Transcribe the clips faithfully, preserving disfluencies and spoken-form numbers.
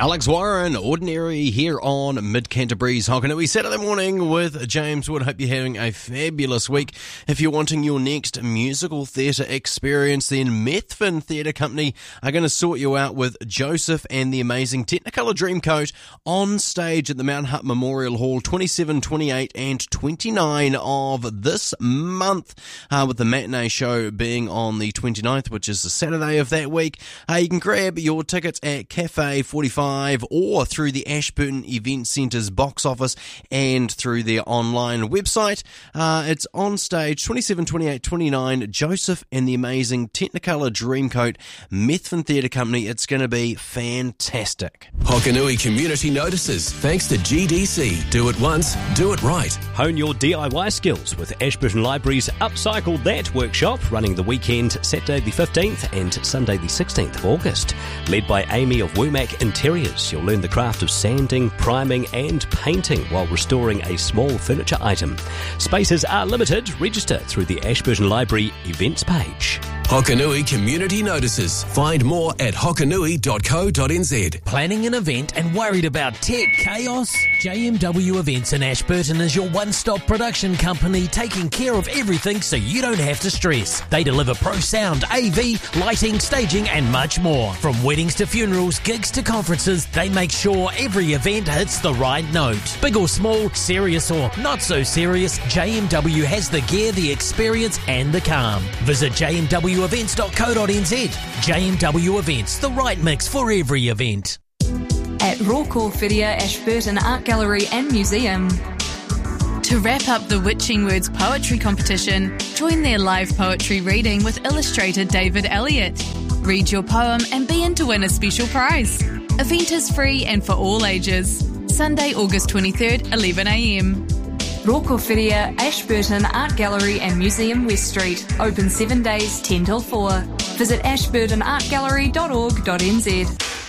Alex Warren, Ordinary, here on Mid Canterbury's Hokanui Saturday morning with James Wood. Hope you're having a fabulous week. If you're wanting your next musical theatre experience, then Methven Theatre Company are going to sort you out with Joseph and the Amazing Technicolor Dreamcoat on stage at the Mount Hutt Memorial Hall twenty-seven, twenty-eight and twenty-nine of this month, uh, with the matinee show being on the twenty-ninth, which is the Saturday of that week. Uh, you can grab your tickets at Cafe forty-five or through the Ashburton Event Centre's box office and through their online website. Uh, it's on stage twenty-seven, twenty-eight, twenty-nine, Joseph and the Amazing Technicolor Dreamcoat, Methven Theatre Company. It's going to be fantastic. Hokanui Community Notices, thanks to G D C. Do it once, do it right. Hone your D I Y skills with Ashburton Library's Upcycle That workshop, running the weekend Saturday the fifteenth and Sunday the sixteenth of August. Led by Amy of Womack Interiors, you'll learn the craft of sanding, priming and painting while restoring a small furniture item. Spaces are limited. Register through the Ashburton Library events page. Hokanui Community Notices. Find more at hokanui dot co dot n z. Planning an event and worried about tech chaos? J M W Events in Ashburton is your one-stop production company, taking care of everything so you don't have to stress. They deliver pro sound, A V, lighting, staging and much more. From weddings to funerals, gigs to conferences, they make sure every event hits the right note. Big or small, serious or not so serious, J M W has the gear, the experience and the calm. Visit j m w events dot co dot n z. J M W Events, the right mix for every event. At Roko Whiria Ashburton Art Gallery and Museum. To wrap up the Witching Words Poetry Competition, join their live poetry reading with illustrator David Elliott. Read your poem and be in to win a special prize. Event is free and for all ages. Sunday, August twenty-third, eleven a m. Roko Whiria Ashburton Art Gallery and Museum, West Street. Open seven days, ten till four. Visit ashburton art gallery dot org dot n z.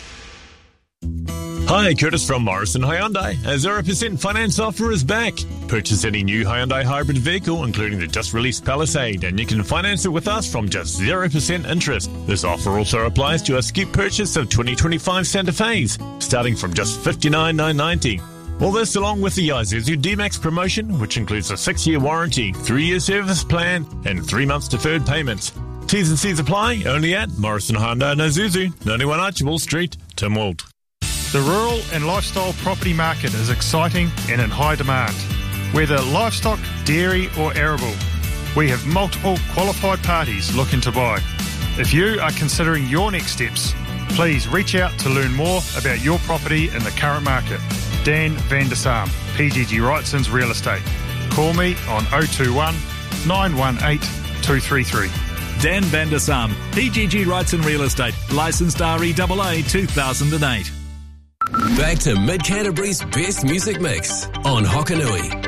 Hi, Curtis from Morrison Hyundai. A zero percent finance offer is back. Purchase any new Hyundai hybrid vehicle, including the just-released Palisade, and you can finance it with us from just zero percent interest. This offer also applies to a skip purchase of twenty twenty-five Santa Fe's, starting from just fifty-nine thousand nine hundred ninety. All this along with the Isuzu D-Max promotion, which includes a six-year warranty, three-year service plan, and three months deferred payments. T's and C's apply only at Morrison Hyundai and Isuzu, ninety-one Archibald Street, Tynwald. The rural and lifestyle property market is exciting and in high demand. Whether livestock, dairy or arable, we have multiple qualified parties looking to buy. If you are considering your next steps, please reach out to learn more about your property in the current market. Dan van der Saam, P G G Wrightson's Real Estate. Call me on oh two one, nine one eight, two three three. Dan van der Saam, P G G Wrightson Real Estate, licensed R E A A two thousand eight. Back to Mid Canterbury's best music mix on Hokanui.